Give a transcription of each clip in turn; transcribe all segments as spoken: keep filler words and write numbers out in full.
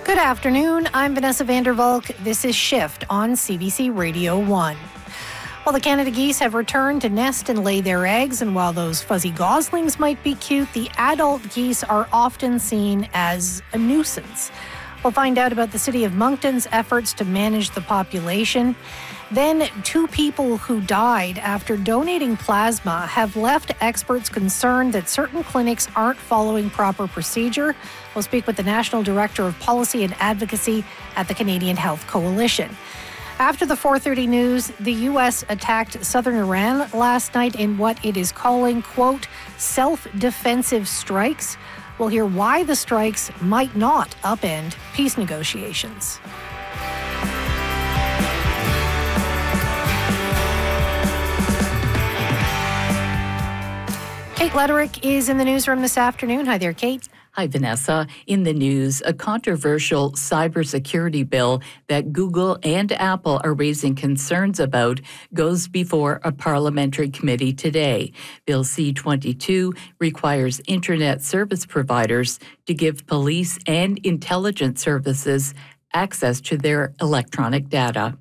Good afternoon. I'm Vanessa Vandervalk. This is Shift on C B C Radio one. Well, the Canada geese have returned to nest and lay their eggs, and while those fuzzy goslings might be cute, the adult geese are often seen as a nuisance. We'll find out about the City of Moncton's efforts to manage the population. Then, two people who died after donating plasma have left experts concerned that certain clinics aren't following proper procedure. We'll speak with the National Director of Policy and Advocacy at the Canadian Health Coalition. After the four thirty news, the U S attacked southern Iran last night in what it is calling, quote, self-defensive strikes. We'll hear why the strikes might not upend peace negotiations. Kate Lederick is in the newsroom this afternoon. Hi there, Kate. Hi, Vanessa. In the news, a controversial cybersecurity bill that Google and Apple are raising concerns about goes before a parliamentary committee today. Bill C twenty-two requires internet service providers to give police and intelligence services access to their electronic data.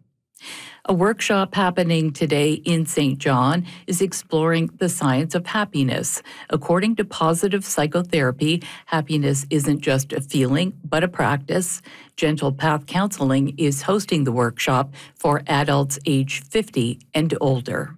A workshop happening today in Saint John is exploring the science of happiness. According to positive psychotherapy, happiness isn't just a feeling, but a practice. Gentle Path Counseling is hosting the workshop for adults age fifty and older.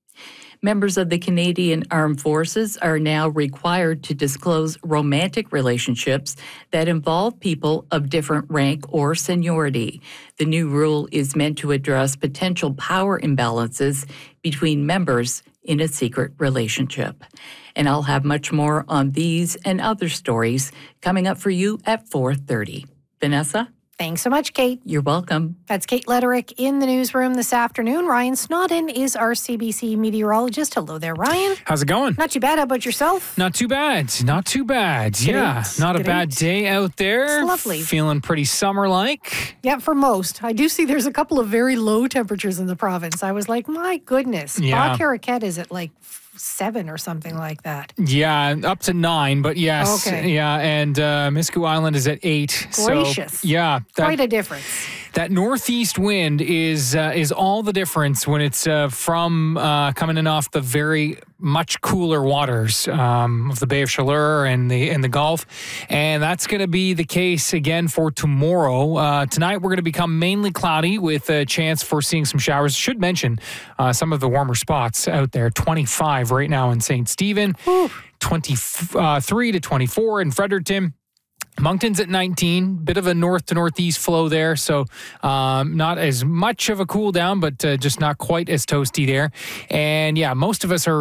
Members of the Canadian Armed Forces are now required to disclose romantic relationships that involve people of different rank or seniority. The new rule is meant to address potential power imbalances between members in a secret relationship. And I'll have much more on these and other stories coming up for you at four thirty. Vanessa? Thanks so much, Kate. You're welcome. That's Kate Lederick in the newsroom this afternoon. Ryan Snodden is our C B C meteorologist. Hello there, Ryan. How's it going? Not too bad. How about yourself? Not too bad. Not too bad. Good yeah, eight. not Good a bad eight. day out there. It's lovely. Feeling pretty summer-like. Yeah, for most. I do see there's a couple of very low temperatures in the province. I was like, my goodness. Yeah. Bas-Caracat is at like seven or something like that. Yeah, up to nine, but yes. Okay. Yeah, and uh, Miscou Island is at eight. Gracious. So, yeah. That, Quite a difference. That northeast wind is uh, is all the difference when it's uh, from uh, coming in off the very much cooler waters um, of the Bay of Chaleur and the and the Gulf, and that's going to be the case again for tomorrow. Uh, tonight we're going to become mainly cloudy with a chance for seeing some showers. Should mention uh, some of the warmer spots out there. twenty-five right now in Saint Stephen, Whew. twenty-three to twenty-four in Fredericton. Moncton's at nineteen, bit of a north to northeast flow there, so um, not as much of a cool down, but uh, just not quite as toasty there. And yeah, most of us are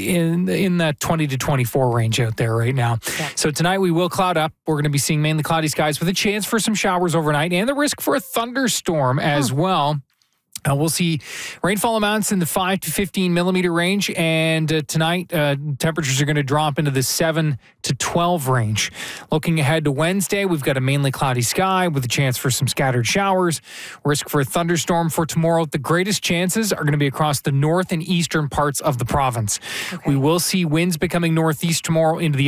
in in that twenty to twenty-four range out there right now. Yeah. So tonight we will cloud up. We're going to be seeing mainly cloudy skies with a chance for some showers overnight and the risk for a thunderstorm as well. Uh, we'll see rainfall amounts in the five to fifteen millimeter range, and uh, tonight uh, temperatures are going to drop into the seven to twelve range. Looking ahead to Wednesday, we've got a mainly cloudy sky with a chance for some scattered showers. Risk for a thunderstorm for tomorrow. The greatest chances are going to be across the north and eastern parts of the province. Okay. We will see winds becoming northeast tomorrow into the